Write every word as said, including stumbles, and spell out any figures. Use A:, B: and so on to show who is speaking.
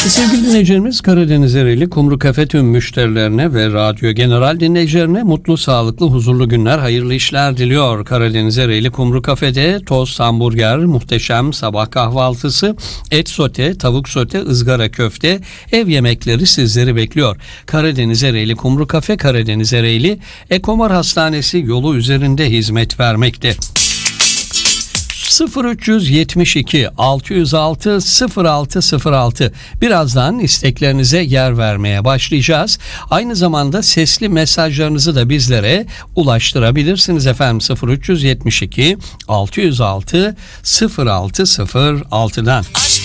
A: Sevgili dinleyicilerimiz, Karadeniz Ereğli Kumru Kafe tüm müşterilerine ve Radyo General dinleyicilerine mutlu, sağlıklı, huzurlu günler, hayırlı işler diliyor. Karadeniz Ereğli Kumru Kafe'de tost, hamburger, muhteşem sabah kahvaltısı, et sote, tavuk sote, ızgara köfte, ev yemekleri sizleri bekliyor. Karadeniz Ereğli Kumru Kafe, Karadeniz Ereğli Ekomar Hastanesi yolu üzerinde hizmet vermekte. sıfır üç yetmiş iki altı yüz altı sıfır altı sıfır altı. Birazdan isteklerinize yer vermeye başlayacağız. Aynı zamanda sesli mesajlarınızı da bizlere ulaştırabilirsiniz efendim. sıfır üç yetmiş iki altı yüz altı sıfır altı sıfır altı'dan.